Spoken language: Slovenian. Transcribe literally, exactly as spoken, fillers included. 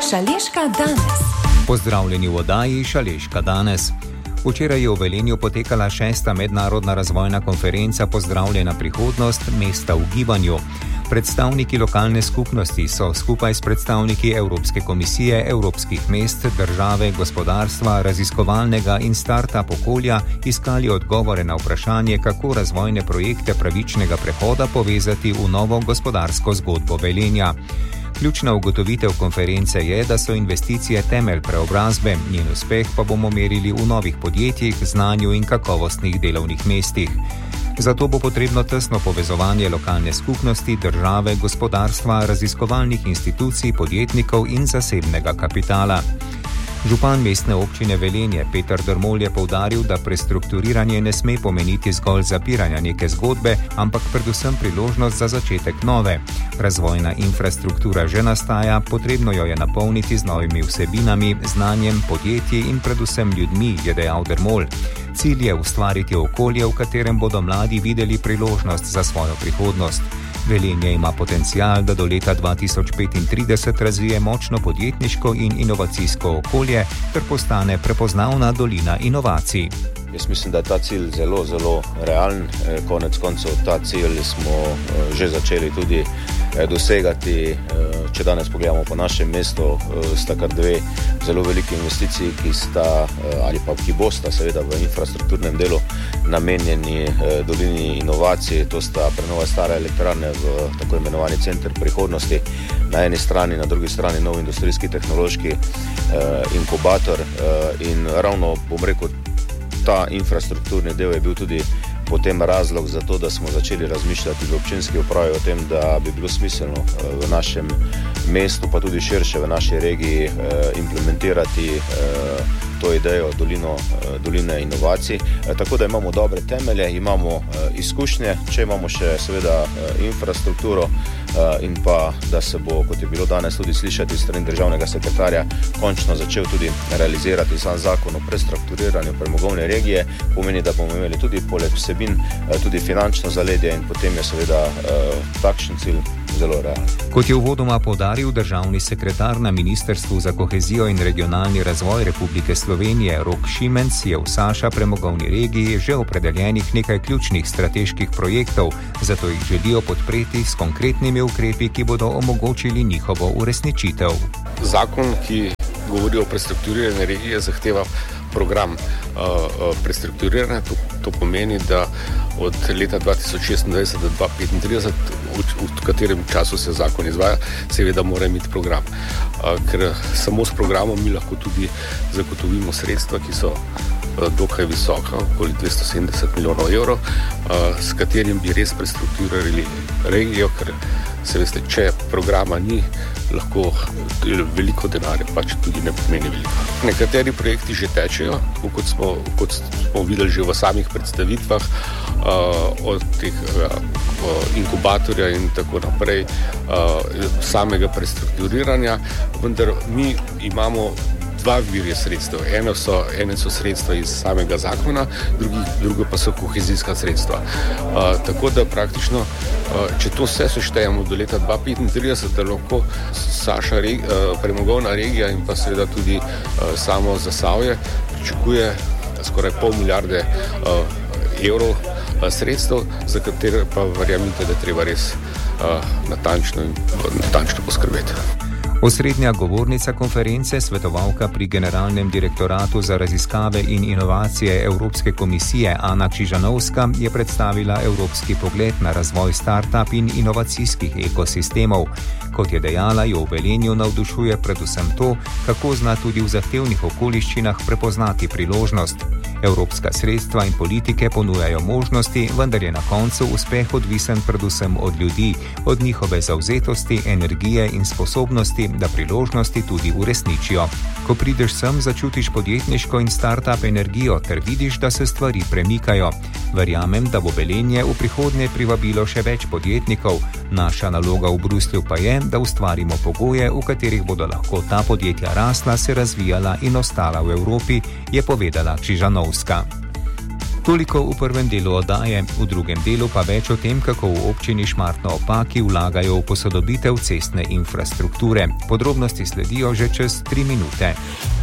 Šaleška danes. Pozdravljeni v oddaji Šaleška danes. Včeraj je v Velenju potekala šesta mednarodna razvojna konferenca Pozdravljena prihodnost mesta v gibanju. Predstavniki lokalne skupnosti so skupaj s predstavniki Evropske komisije, evropskih mest, države, gospodarstva, raziskovalnega in start-up okolja iskali odgovore na vprašanje, kako razvojne projekte pravičnega prehoda povezati v novo gospodarsko zgodbo Velenja. Ključna ugotovitev konference je, da so investicije temelj preobrazbe, njen uspeh pa bomo merili v novih podjetjih, znanju in kakovostnih delovnih mestih. Zato bo potrebno tesno povezovanje lokalne skupnosti, države, gospodarstva, raziskovalnih institucij, podjetnikov in zasebnega kapitala. Župan mestne občine Velenje Peter Drmol je poudaril, da prestrukturiranje ne sme pomeniti zgolj zapiranja neke zgodbe, ampak predvsem priložnost za začetek nove. Razvojna infrastruktura že nastaja, potrebno jo je napolniti z novimi vsebinami, znanjem, podjetji in predvsem ljudmi, je dejal Drmol. Cilj je ustvariti okolje, v katerem bodo mladi videli priložnost za svojo prihodnost. Velenje ima potencial, da do leta dva tisoč petintrideset razvije močno podjetniško in inovacijsko okolje ter postane prepoznavna dolina inovacij. Jaz mislim, da je ta cilj zelo, zelo realen. Konec koncev ta cilj smo že začeli tudi dosegati. Če danes pogledamo po našem mestu, sta kar dve zelo veliki investiciji, ki sta ali pa ki bosta seveda v infrastrukturnem delu namenjeni dolini inovacij. To sta prenova stare elektrarne v tako imenovani center prihodnosti na eni strani, na drugi strani nov industrijski tehnološki inkubator in ravno, bom rekel, ta infrastrukturni del je bil tudi potem razlog za to, da smo začeli razmišljati v občinski upravi o tem, da bi bilo smiselno v našem mestu, pa tudi širše v naši regiji implementirati to idejo dolino, doline inovacij. Tako da imamo dobre temelje, imamo izkušnje, če imamo še seveda infrastrukturo in pa, da se bo, kot je bilo danes tudi slišati strani državnega sekretarja, končno začel tudi realizirati sam zakon o prestrukturiranju premogovne regije, pomeni, da bomo imeli tudi poleg vsebin tudi finančno zaledje in potem je seveda takšen cilj zelo realen. Kot je uvodoma poudaril državni sekretar na Ministrstvu za kohezijo in regionalni razvoj Republike Slovenije Rok Šimenc, je v Saša premogovni regiji že opredeljenih nekaj ključnih strateških projektov, zato jih želijo podpreti s konkretnimi ukrepi, ki bodo omogočili njihovo uresničitev. Zakon, ki govori o prestrukturiranju regije, zahteva program uh, prestrukturiranja. To, to pomeni, da od leta dva tisoč šestindvajset do dva tisoč petintrideset, v, v katerem času se zakon izvaja, seveda mora imeti program. Uh, ker samo s programom mi lahko tudi zagotovimo sredstva, ki so uh, dokaj visoka, okoli dvesto sedemdeset milijonov evrov, uh, s katerim bi res prestrukturirali regijo, ker se veste, če programa ni, lahko veliko denarja pač tudi ne pomeni veliko. Nekateri projekti že tečejo, kot smo, kot smo videli že v samih predstavitvah, uh, od teh uh, inkubatorja in tako naprej, uh, samega prestrukturiranja, vendar mi imamo dva virja sredstev. Eno so, ene so sredstva iz samega zakona, drugi, drugo pa so kohezijska sredstva. Uh, tako da praktično, uh, če to vse seštejemo do leta dva tisoč petintrideset, lahko Saša reg, uh, premogovna regija in pa seveda tudi uh, samo Zasavje pričakuje skoraj pol milijarde uh, evrov uh, sredstev, za katere pa verjamite, da treba res uh, natančno, natančno poskrbeti. Osrednja govornica konference, svetovalka pri Generalnem direktoratu za raziskave in inovacije Evropske komisije Ana Čižanovska, je predstavila evropski pogled na razvoj start-up in inovacijskih ekosistemov. Kot je dejala, jo v Velenju navdušuje predvsem to, kako zna tudi v zahtevnih okoliščinah prepoznati priložnost. Evropska sredstva in politike ponujajo možnosti, vendar je na koncu uspeh odvisen predvsem od ljudi, od njihove zavzetosti, energije in sposobnosti, da priložnosti tudi uresničijo. Ko prideš sem, začutiš podjetniško in start-up energijo ter vidiš, da se stvari premikajo. Verjamem, da bo Velenje v prihodnje privabilo še več podjetnikov. Naša naloga v Bruslju pa je, da ustvarimo pogoje, v katerih bodo lahko ta podjetja rasla, se razvijala in ostala v Evropi, je povedala Čižanovska. Toliko v prvem delu oddaje, v drugem delu pa več o tem, kako v občini Šmartno ob Paki vlagajo v posodobitev cestne infrastrukture. Podrobnosti sledijo že čez tri minute.